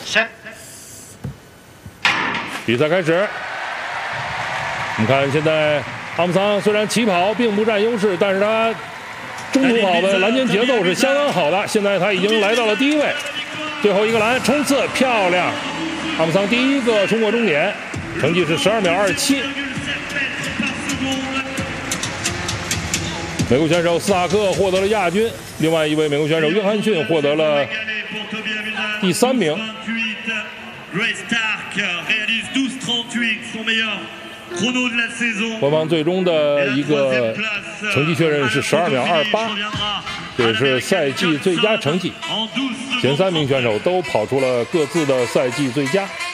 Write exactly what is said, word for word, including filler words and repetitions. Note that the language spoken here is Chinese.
比赛开始，我们看现在阿姆桑虽然起跑并不占优势，但是他中途跑的篮间节奏是相当好的。现在他已经来到了第一位，最后一个篮冲刺漂亮，阿姆桑第一个冲过终点，成绩是十二秒二七。美国选手斯塔克获得了亚军，另外一位美国选手约翰逊获得了第三名。官方最终的一个成绩确认是十二秒二八，这也是赛季最佳成绩。前三名选手都跑出了各自的赛季最佳。